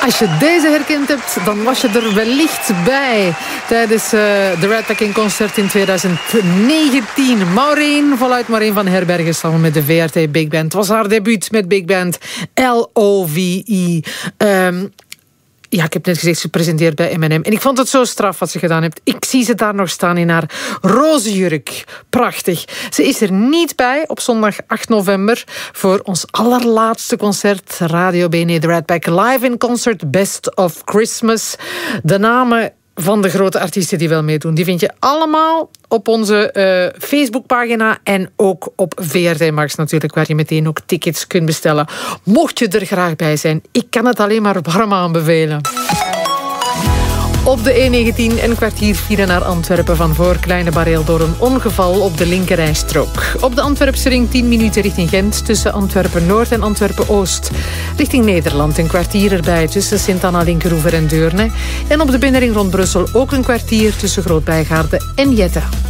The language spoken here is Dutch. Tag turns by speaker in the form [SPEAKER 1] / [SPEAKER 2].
[SPEAKER 1] Als je deze herkend hebt, dan was je er wellicht bij tijdens de Red in Concert in 2019. Maureen, voluit Maureen van Herbergen, samen met de VRT Big Band. Het was haar debuut met Big Band LOVE. Ja, ik heb net gezegd, ze presenteert bij M&M. En ik vond het zo straf wat ze gedaan heeft. Ik zie ze daar nog staan in haar roze jurk. Prachtig. Ze is er niet bij op zondag 8 november... voor ons allerlaatste concert. Radio BNE The Red Pack Live in Concert Best of Christmas. De namen van de grote artiesten die wel meedoen, die vind je allemaal op onze Facebookpagina en ook op VRT Max natuurlijk, waar je meteen ook tickets kunt bestellen. Mocht je er graag bij zijn, ik kan het alleen maar warm aanbevelen. Op de E19 een kwartier vieren naar Antwerpen van voor Kleine Bareel door een ongeval op de linkerrijstrook. Op de Antwerpse ring 10 minuten richting Gent tussen Antwerpen-Noord en Antwerpen-Oost. Richting Nederland een kwartier erbij tussen Sint-Anna, Linkeroever en Deurne. En op de binnenring rond Brussel ook een kwartier tussen Groot-Bijgaarden en Jette.